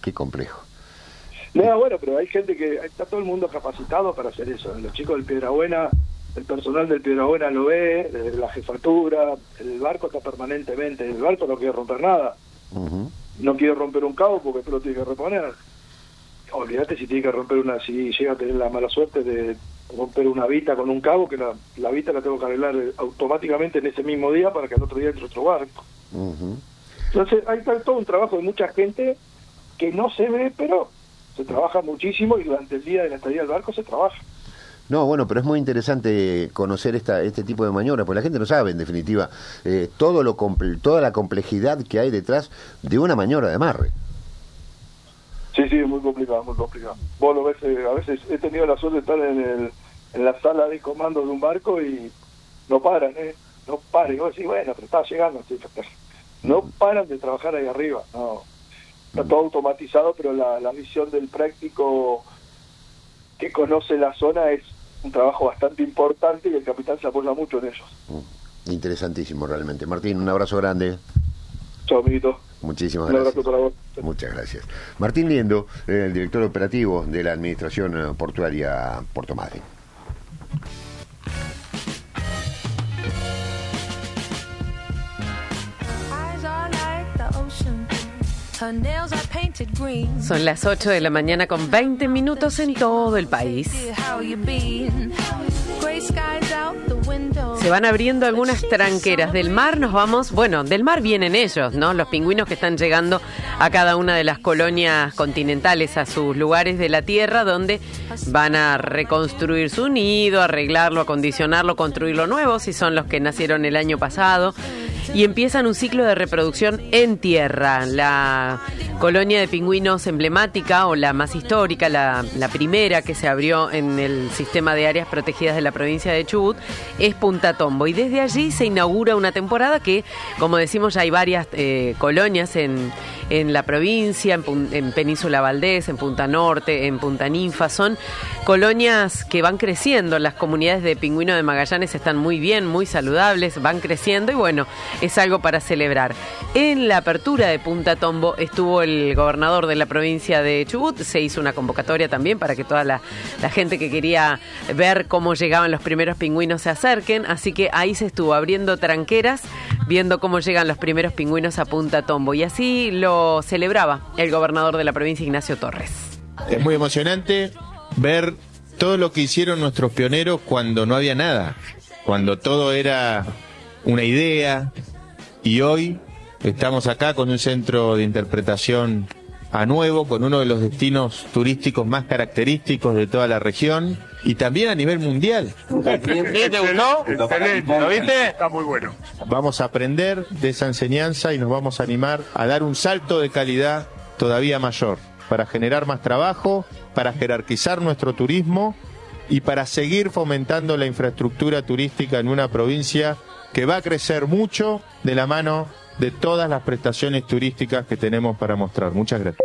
Qué complejo. No, bueno, pero hay gente que está todo el mundo capacitado para hacer eso. Los chicos del Piedrabuena, el personal del Piedrabuena lo ve, desde la jefatura, el barco está permanentemente, el barco no quiere romper nada. No quiere romper un cabo porque después lo tiene que reponer. Olvídate si tiene que romper si llega a tener la mala suerte de romper una vita con un cabo, que la vita la tengo que arreglar automáticamente en ese mismo día para que al otro día entre otro barco. Entonces hay todo un trabajo de mucha gente que no se ve, pero se trabaja muchísimo y durante el día de la estadía del barco se trabaja. No, bueno, pero es muy interesante conocer este tipo de maniobras, porque la gente no sabe, en definitiva, toda la complejidad que hay detrás de una maniobra de amarre. Sí, es muy complicado, muy complicado. Vos lo ves, a veces he tenido la suerte de estar en la sala de comando de un barco y no paran, no paran. Y vos decís, bueno, pero está llegando, no paran de trabajar ahí arriba, no. Está todo automatizado, pero la visión del práctico que conoce la zona es un trabajo bastante importante y el capitán se apoya mucho en ellos. Interesantísimo realmente. Martín, un abrazo grande. Chao, amiguito. Muchísimas gracias. Un abrazo para vos. Muchas gracias. Martín Liendo, el director operativo de la Administración Portuaria Puerto Madryn. Son las 8 de la mañana con 20 minutos en todo el país. Se van abriendo algunas tranqueras del mar, nos vamos, bueno, del mar vienen ellos, ¿no? Los pingüinos que están llegando a cada una de las colonias continentales, a sus lugares de la tierra, donde van a reconstruir su nido, arreglarlo, acondicionarlo, construirlo nuevo, si son los que nacieron el año pasado, y empiezan un ciclo de reproducción en tierra. La colonia de pingüinos emblemática, o la más histórica, la primera que se abrió en el sistema de áreas protegidas de la provincia de Chubut, es Punta Tombo, y desde allí se inaugura una temporada que, como decimos, ya hay varias colonias en la provincia, en Península Valdés, en Punta Norte, en Punta Ninfa. Son colonias que van creciendo. Las comunidades de pingüino de Magallanes están muy bien, muy saludables, van creciendo y bueno, es algo para celebrar. En la apertura de Punta Tombo estuvo el gobernador de la provincia de Chubut. Se hizo una convocatoria también para que toda la gente que quería ver cómo llegaban los primeros pingüinos se acerquen, así que ahí se estuvo abriendo tranqueras, viendo cómo llegan los primeros pingüinos a Punta Tombo, y así lo celebraba el gobernador de la provincia, Ignacio Torres. Es muy emocionante ver todo lo que hicieron nuestros pioneros cuando no había nada, cuando todo era una idea, y hoy estamos acá con un centro de interpretación a nuevo, con uno de los destinos turísticos más característicos de toda la región y también a nivel mundial. ¿Te gustó? ¿Lo viste? Está muy bueno. Vamos a aprender de esa enseñanza y nos vamos a animar a dar un salto de calidad todavía mayor, para generar más trabajo, para jerarquizar nuestro turismo y para seguir fomentando la infraestructura turística en una provincia que va a crecer mucho de la mano de todas las prestaciones turísticas que tenemos para mostrar. Muchas gracias.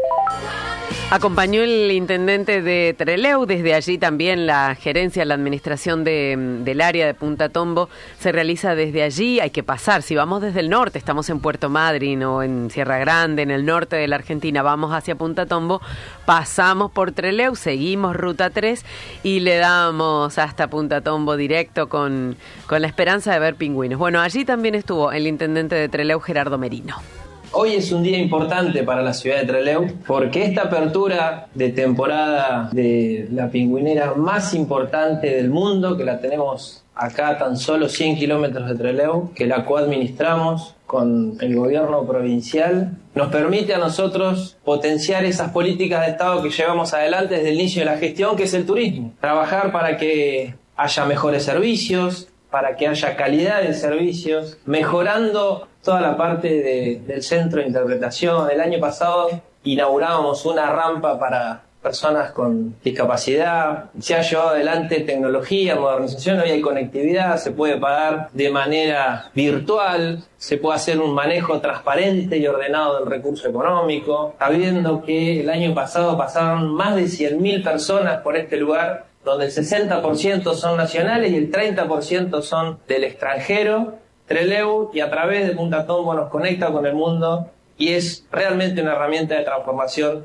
Acompañó el intendente de Trelew. Desde allí también la gerencia, la administración del área de Punta Tombo se realiza desde allí. Hay que pasar, si vamos desde el norte, estamos en Puerto Madryn o en Sierra Grande, en el norte de la Argentina, vamos hacia Punta Tombo, pasamos por Trelew, seguimos ruta 3 y le damos hasta Punta Tombo directo con la esperanza de ver pingüinos. Bueno, allí también estuvo el intendente de Trelew, Gerardo Merino. Hoy es un día importante para la ciudad de Trelew porque esta apertura de temporada de la pingüinera más importante del mundo, que la tenemos acá a tan solo 100 kilómetros de Trelew, que la coadministramos con el gobierno provincial, nos permite a nosotros potenciar esas políticas de Estado que llevamos adelante desde el inicio de la gestión, que es el turismo. Trabajar para que haya mejores servicios, para que haya calidad de servicios, mejorando toda la parte del centro de interpretación. El año pasado inaugurábamos una rampa para personas con discapacidad. Se ha llevado adelante tecnología, modernización, hoy hay conectividad, se puede pagar de manera virtual, se puede hacer un manejo transparente y ordenado del recurso económico. Sabiendo que el año pasado pasaron más de 100.000 personas por este lugar, donde el 60% son nacionales y el 30% son del extranjero. Trelew, y a través de Punta Tombo nos conecta con el mundo y es realmente una herramienta de transformación